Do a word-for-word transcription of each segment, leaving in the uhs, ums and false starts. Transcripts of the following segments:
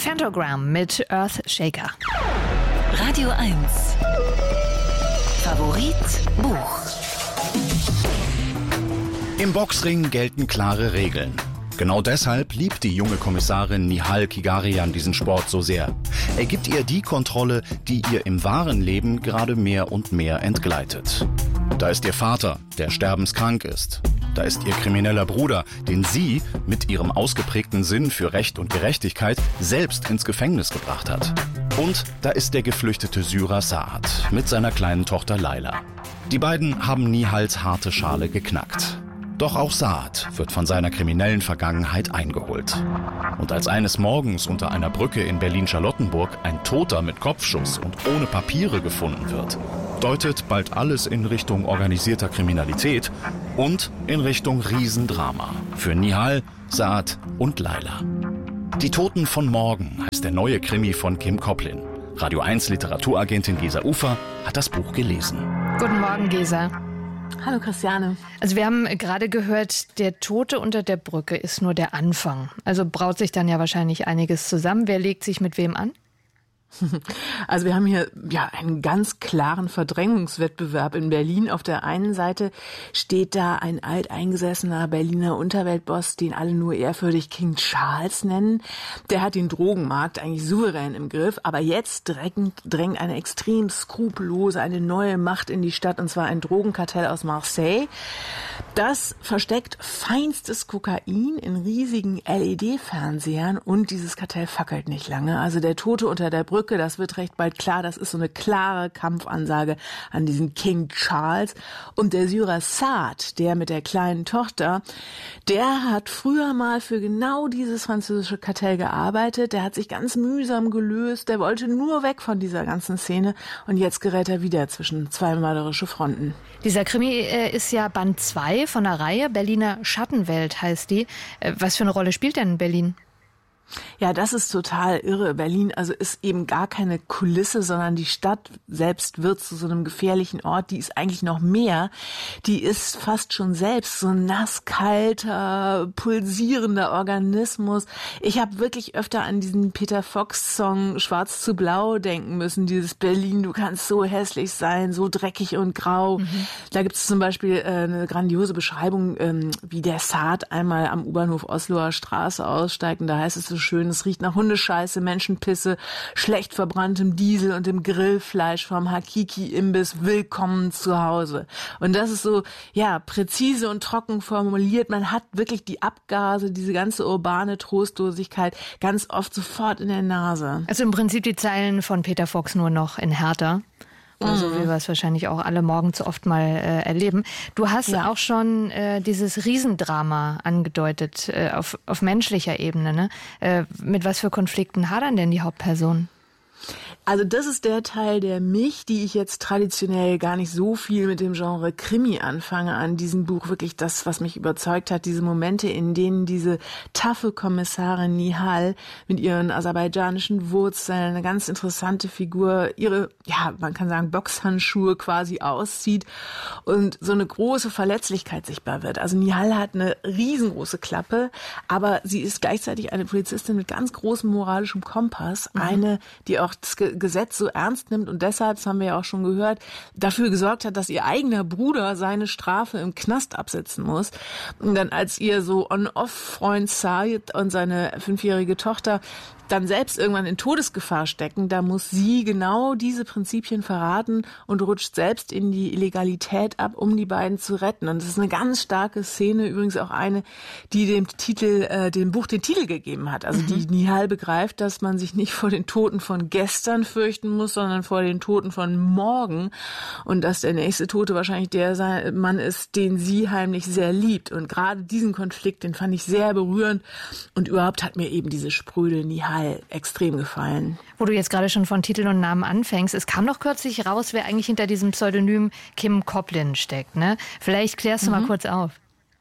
Phantogram mit Earthshaker. Radio eins. Favorit Buch. Im Boxring gelten klare Regeln. Genau deshalb liebt die junge Kommissarin Nihal Kigarian diesen Sport so sehr. Er gibt ihr die Kontrolle, die ihr im wahren Leben gerade mehr und mehr entgleitet. Da ist ihr Vater, der sterbenskrank ist. Da ist ihr krimineller Bruder, den sie mit ihrem ausgeprägten Sinn für Recht und Gerechtigkeit selbst ins Gefängnis gebracht hat. Und da ist der geflüchtete Syrer Saad mit seiner kleinen Tochter Laila. Die beiden haben Nihals harte Schale geknackt. Doch auch Saad wird von seiner kriminellen Vergangenheit eingeholt. Und als eines Morgens unter einer Brücke in Berlin-Charlottenburg ein Toter mit Kopfschuss und ohne Papiere gefunden wird, deutet bald alles in Richtung organisierter Kriminalität und in Richtung Riesendrama für Nihal, Saad und Laila. Die Toten von morgen heißt der neue Krimi von Kim Koplin. Radio eins Literaturagentin Gesa Ufer hat das Buch gelesen. Guten Morgen, Gesa. Hallo Christiane. Also wir haben gerade gehört, der Tote unter der Brücke ist nur der Anfang. Also braut sich dann ja wahrscheinlich einiges zusammen. Wer legt sich mit wem an? Also wir haben hier ja einen ganz klaren Verdrängungswettbewerb in Berlin. Auf der einen Seite steht da ein alteingesessener Berliner Unterweltboss, den alle nur ehrfürchtig King Charles nennen. Der hat den Drogenmarkt eigentlich souverän im Griff, aber jetzt drängt, drängt eine extrem skrupellose, eine neue Macht in die Stadt, und zwar ein Drogenkartell aus Marseille. Das versteckt feinstes Kokain in riesigen L E D-Fernsehern, und dieses Kartell fackelt nicht lange. Also der Tote unter der Brücke, das wird recht bald klar, das ist so eine klare Kampfansage an diesen King Charles. Und der Syrer Saad, der mit der kleinen Tochter, der hat früher mal für genau dieses französische Kartell gearbeitet. Der hat sich ganz mühsam gelöst, der wollte nur weg von dieser ganzen Szene, und jetzt gerät er wieder zwischen zwei mörderische Fronten. Dieser Krimi äh, ist ja Band zwei von der Reihe, Berliner Schattenwelt heißt die. Äh, was für eine Rolle spielt denn Berlin? Ja, das ist total irre. Berlin also ist eben gar keine Kulisse, sondern die Stadt selbst wird zu so einem gefährlichen Ort. Die ist eigentlich noch mehr. Die ist fast schon selbst so ein nasskalter, pulsierender Organismus. Ich habe wirklich öfter an diesen Peter Fox-Song Schwarz zu Blau denken müssen. Dieses Berlin, du kannst so hässlich sein, so dreckig und grau. Mhm. Da gibt es zum Beispiel äh, eine grandiose Beschreibung, ähm, wie der Saad einmal am U-Bahnhof Osloer Straße aussteigt. Und da heißt es so schön, es riecht nach Hundescheiße, Menschenpisse, schlecht verbranntem Diesel und dem Grillfleisch vom Hakiki-Imbiss. Willkommen zu Hause. Und das ist so, ja, präzise und trocken formuliert. Man hat wirklich die Abgase, diese ganze urbane Trostlosigkeit ganz oft sofort in der Nase. Also im Prinzip die Zeilen von Peter Fox nur noch in härter. So wie wir es wahrscheinlich auch alle morgen zu oft mal äh, erleben. Du hast ja auch schon äh, dieses Riesendrama angedeutet, äh, auf, auf menschlicher Ebene. Ne? Äh, mit was für Konflikten hadern denn die Hauptpersonen? Also das ist der Teil, der mich, die ich jetzt traditionell gar nicht so viel mit dem Genre Krimi anfange, an diesem Buch wirklich das, was mich überzeugt hat, diese Momente, in denen diese taffe Kommissarin Nihal mit ihren aserbaidschanischen Wurzeln, eine ganz interessante Figur, ihre, ja, man kann sagen, Boxhandschuhe quasi auszieht und so eine große Verletzlichkeit sichtbar wird. Also Nihal hat eine riesengroße Klappe, aber sie ist gleichzeitig eine Polizistin mit ganz großem moralischem Kompass, mhm. eine, die auch das Gesetz so ernst nimmt und deshalb, das haben wir ja auch schon gehört, dafür gesorgt hat, dass ihr eigener Bruder seine Strafe im Knast absitzen muss. Und dann als ihr so On-Off-Freund Said und seine fünfjährige Tochter dann selbst irgendwann in Todesgefahr stecken, da muss sie genau diese Prinzipien verraten und rutscht selbst in die Illegalität ab, um die beiden zu retten. Und das ist eine ganz starke Szene, übrigens auch eine, die dem Titel, äh, dem Buch den Titel gegeben hat. Also mhm. die Nihal begreift, dass man sich nicht vor den Toten von gestern fürchten muss, sondern vor den Toten von morgen, und dass der nächste Tote wahrscheinlich der Mann ist, den sie heimlich sehr liebt. Und gerade diesen Konflikt, den fand ich sehr berührend, und überhaupt hat mir eben diese spröde Nihal extrem gefallen. Wo du jetzt gerade schon von Titel und Namen anfängst, es kam doch kürzlich raus, wer eigentlich hinter diesem Pseudonym Kim Koplin steckt, ne? Vielleicht klärst du mhm. mal kurz auf.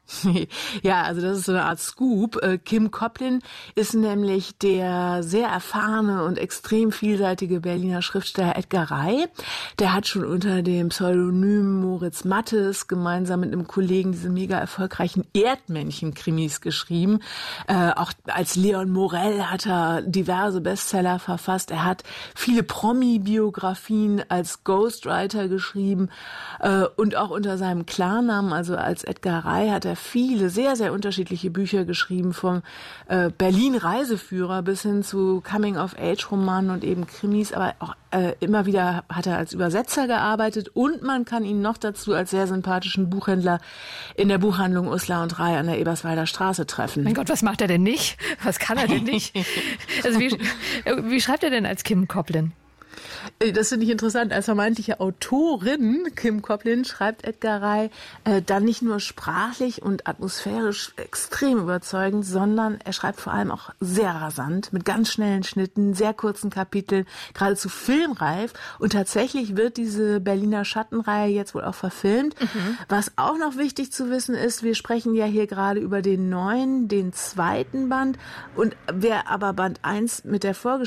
Ja, also das ist so eine Art Scoop. Kim Koplin ist nämlich der sehr erfahrene und extrem vielseitige Berliner Schriftsteller Edgar Rey. Der hat schon unter dem Pseudonym Moritz Mattes gemeinsam mit einem Kollegen diese mega erfolgreichen Erdmännchen-Krimis geschrieben. Äh, auch als Leon Morell hat er diverse Bestseller verfasst. Er hat viele Promi-Biografien als Ghostwriter geschrieben äh, und auch unter seinem Klarnamen, also als Edgar Rey, hat er viele, sehr, sehr unterschiedliche Bücher geschrieben, vom äh, Berlin-Reiseführer bis hin zu Coming-of-Age-Romanen und eben Krimis, aber auch äh, immer wieder hat er als Übersetzer gearbeitet und man kann ihn noch dazu als sehr sympathischen Buchhändler in der Buchhandlung Uslar und Rey an der Eberswalder Straße treffen. Mein Gott, was macht er denn nicht? Was kann er denn nicht? Also wie, wie schreibt er denn als Kim Koplin? Das finde ich interessant. Als vermeintliche Autorin, Kim Koplin, schreibt Edgar Rey äh, dann nicht nur sprachlich und atmosphärisch extrem überzeugend, sondern er schreibt vor allem auch sehr rasant, mit ganz schnellen Schnitten, sehr kurzen Kapiteln, geradezu filmreif. Und tatsächlich wird diese Berliner Schattenreihe jetzt wohl auch verfilmt. Mhm. Was auch noch wichtig zu wissen ist, wir sprechen ja hier gerade über den neuen, den zweiten Band. Und wer aber Band eins mit der Vorgeschichte